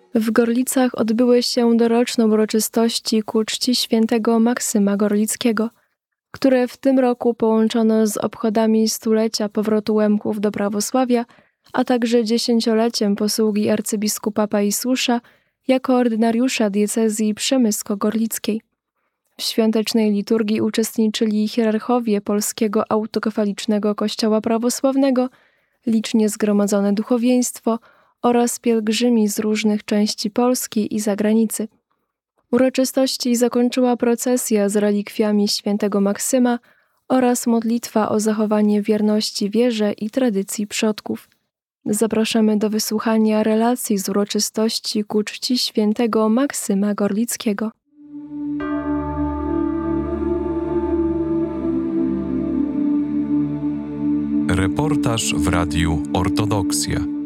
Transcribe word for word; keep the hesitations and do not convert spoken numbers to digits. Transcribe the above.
W Gorlicach odbyły się doroczne uroczystości ku czci świętego Maksyma Gorlickiego, które w tym roku połączono z obchodami stulecia powrotu Łemków do prawosławia, a także dziesięcioleciem posługi arcybiskupa Paisłusza jako ordynariusza diecezji przemysko-gorlickiej. W świątecznej liturgii uczestniczyli hierarchowie Polskiego Autokefalicznego Kościoła Prawosławnego, licznie zgromadzone duchowieństwo oraz pielgrzymi z różnych części Polski i zagranicy. Uroczystości zakończyła procesja z relikwiami świętego Maksyma oraz modlitwa o zachowanie wierności wierze i tradycji przodków. Zapraszamy do wysłuchania relacji z uroczystości ku czci świętego Maksyma Gorlickiego. Reportaż w Radiu Ortodoksja.